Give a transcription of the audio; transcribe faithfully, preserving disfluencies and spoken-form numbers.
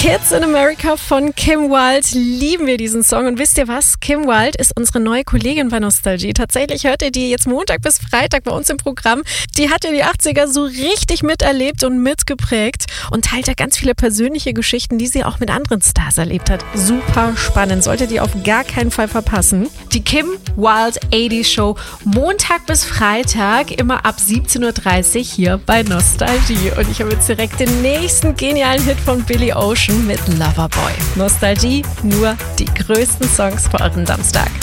Kids in America von Kim Wilde, lieben wir diesen Song. Und wisst ihr was? Kim Wilde ist unsere neue Kollegin bei Nostalgie. Tatsächlich hört ihr die jetzt Montag bis Freitag bei uns im Programm. Die hat ja die achtziger so richtig miterlebt und mitgeprägt und teilt ja ganz viele persönliche Geschichten, die sie auch mit anderen Stars erlebt hat. Super spannend, solltet ihr auf gar keinen Fall verpassen. Die Kim Wilde achtziger Show, Montag bis Freitag, immer ab siebzehn Uhr dreißig hier bei Nostalgie. Und ich habe jetzt direkt den nächsten genialen Hit von Billy Ocean mit Loverboy. Nostalgie, nur die größten Songs für euren Samstag.